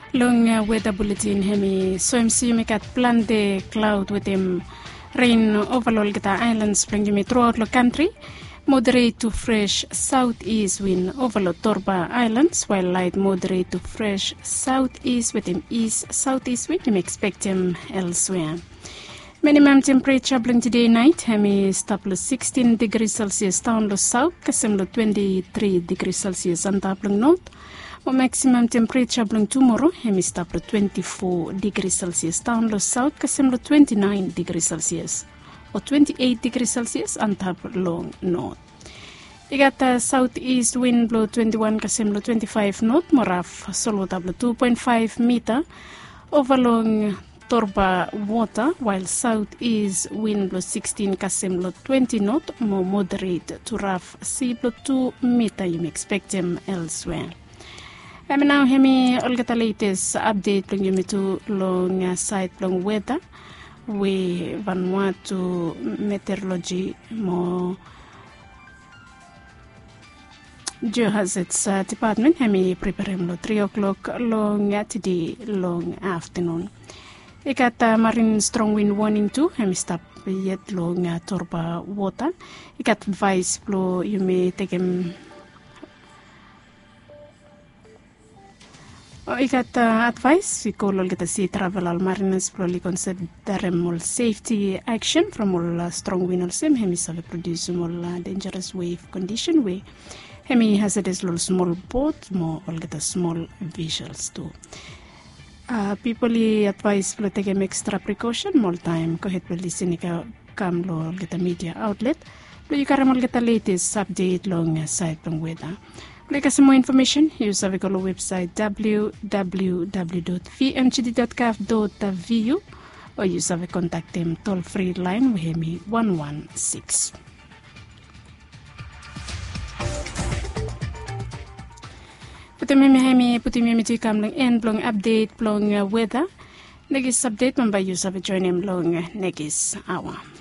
Long weather bulletin hemi soimsi mekat plan de cloud with him rain overall geta islands spring throughout the country. Moderate to fresh southeast wind overload Torba Islands, while light moderate to fresh southeast with him east southeast wind. You may expect him elsewhere. Minimum temperature bling today night, hemi staplo 16 degrees Celsius down lo south, kasemlo 23 degrees Celsius and tabling north. Or maximum temperature bling tomorrow, hemi staplo 24 degrees Celsius down lo south, kasemlo 29 degrees Celsius. Or 28 degrees Celsius and tabling north. You got the southeast wind blow 21 kasemlo 25 north, moraf solo tablo 2.5 meter overlong Torba water, while southeast wind blow 16 kasemlo 20 knot, more moderate to rough sea blow 2 meter. You may expect them elsewhere. And now hemi olgata latest update long you to long site long weather we Vanuatu meteorology more geohazards department hemi prepare lo 3 o'clock long today long afternoon. I got marine strong wind warning too. Hemi stop yet long Torba water. I got advice blow you may take him. I got advice we call all get a sea travel all mariners probably consider more safety action from all strong wind also. Hemi have produce more dangerous wave condition way. Hemi hazardous little small boat more all get a small vessels too. People advise to take extra precaution more time. Go ahead with listening come lo get a media outlet. You can get the latest update long site long weather. Like us more information, use our website www.vmgd.gov.vu or use our contact them toll free line with me 116. Putimimi to come long end long update long weather. Negis update man by use of a join him long negis hour.